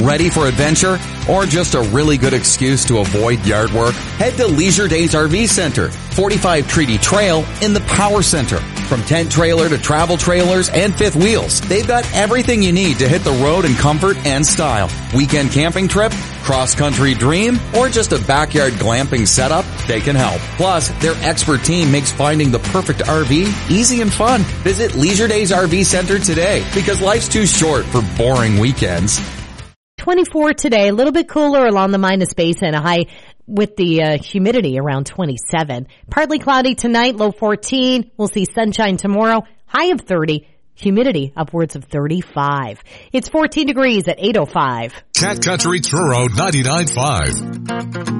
Ready for adventure? Or just a really good excuse to avoid yard work? Head to Leisure Days RV Center, 45 Treaty Trail in the Power Center. From tent trailer to travel trailers and fifth wheels, they've got everything you need to hit the road in comfort and style. Weekend camping trip, cross-country dream, or just a backyard glamping setup, they can help. Plus, their expert team makes finding the perfect RV easy and fun. Visit Leisure Days RV Center today, because life's too short for boring weekends. 24 today, a little bit cooler along the minus basin, a high with the humidity around 27. Partly cloudy tonight, low 14. We'll see sunshine tomorrow, high of 30. Humidity upwards of 35. It's 14 degrees at 8:05. Cat Country Truro 99.5.